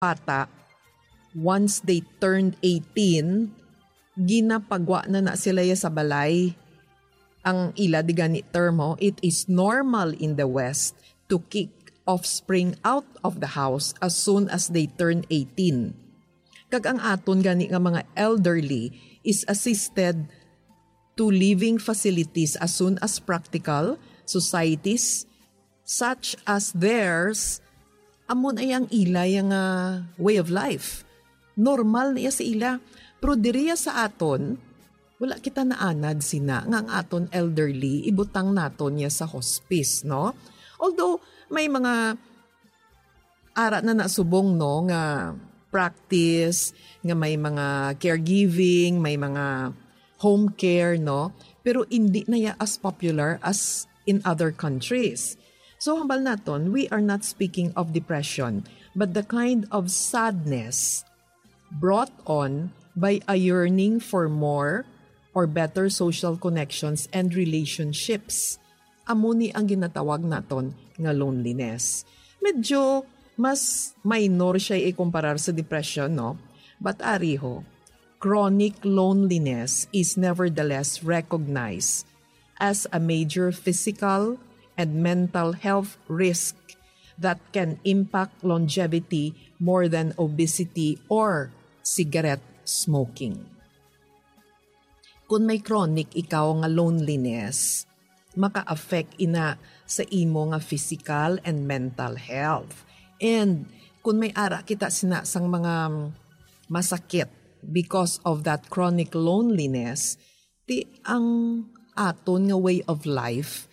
bata, once they turned 18, ginapagwa na sila sa balay. Ang ila di gani termo, it is normal in the West to kick offspring out of the house as soon as they turn 18. Kag ang aton gani nga mga elderly is assisted to living facilities as soon as practical. Societies such as theirs, amon ay ang ila yung way of life. Normal niya sa ila. Pero diriya sa aton, wala kita naanad sina nga ang aton elderly, ibutang naton niya sa hospice, no? Although may mga ara na nasubong, no, nga practice, nga may mga caregiving, may mga home care, no? Pero hindi na ya as popular as in other countries. So hambal naton, we are not speaking of depression, but the kind of sadness brought on by a yearning for more or better social connections and relationships. Amuni ang ginatawag naton nga loneliness. Medyo mas minor siya ikumparar sa depression, no? But ariho, chronic loneliness is nevertheless recognized as a major physical and mental health risk that can impact longevity more than obesity or cigarette smoking. Kung may chronic ikaw nga loneliness, maka-affect ina sa imo nga physical and mental health. And kung may ara kita sinasang mga masakit because of that chronic loneliness, ti ang aton nga way of life,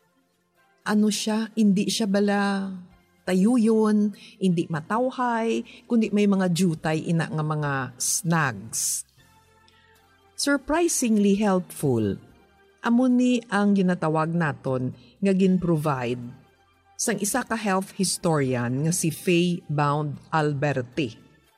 hindi siya bala tayuyon, hindi matawhay, kundi may mga jutay ina nga mga snags. Surprisingly helpful, amuni ang ginatawag naton nga gin-provide sang isa ka health historian nga si Faye Bound Alberti.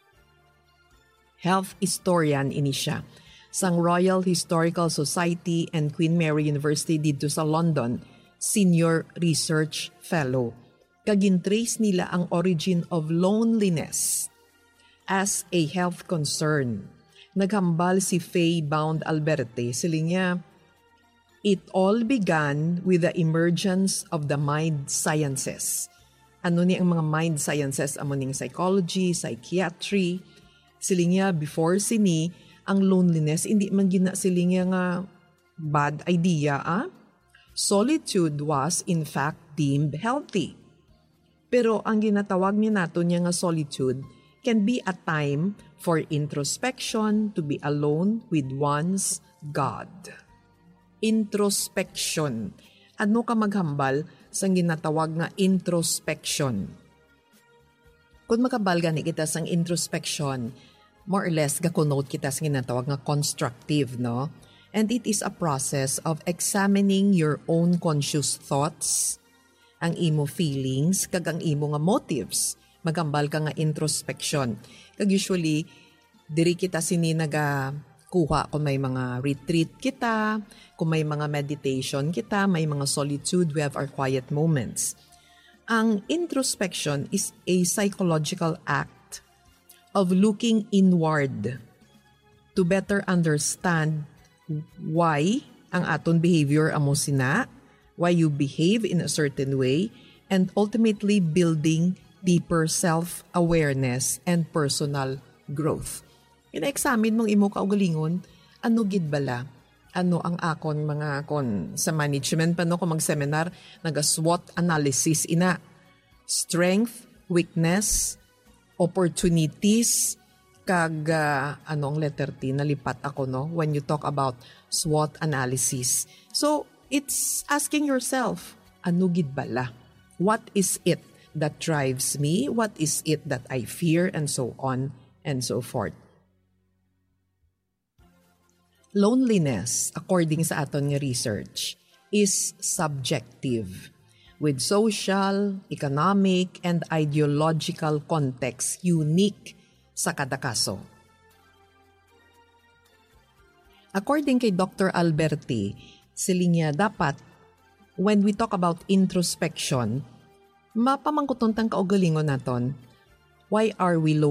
Health historian ini siya sang Royal Historical Society and Queen Mary University dito sa London, Senior Research Fellow. Kagin-trace nila ang origin of loneliness as a health concern. Naghambal si Faye Bound Alberti, siling niya, it all began with the emergence of the mind sciences. Ano ni ang mga mind sciences? Amuning psychology, psychiatry. Siling niya, before sini, ang loneliness, hindi man gina siling niya nga bad idea, Solitude was in fact deemed healthy. Pero ang ginatawag niya nato niya nga solitude can be a time for introspection, to be alone with one's God. Introspection. Ano ka maghambal sa ginatawag nga introspection? Kung makabalga ni kita sang introspection, more or less gakunote kita sa ginatawag nga constructive, no? And it is a process of examining your own conscious thoughts, ang imo feelings, kag ang imo nga motives. Magambal ka nga introspection. Kag usually, diri kita sininaga kuha kung may mga retreat kita, kung may mga meditation kita, may mga solitude, we have our quiet moments. Ang introspection is a psychological act of looking inward to better understand why ang aton behavior amo sina, why you behave in a certain way, and ultimately building deeper self-awareness and personal growth. Ina-examine mong imo kaugalingon, ano gid bala? Ano ang akon mga akon sa management pa no kung mag-seminar, naga-SWOT analysis ina. Strength, weakness, opportunities, kag anong letter T, nalipat ako no, when you talk about SWOT analysis. So, it's asking yourself, ano gid bala? What is it that drives me? What is it that I fear? And so on and so forth. Loneliness, according sa aton nga research, is subjective with social, economic, and ideological context unique sa kada kaso. According kay Dr. Alberti, siling niya dapat, when we talk about introspection, mapamangkuton tang kaugalingon naton, why are we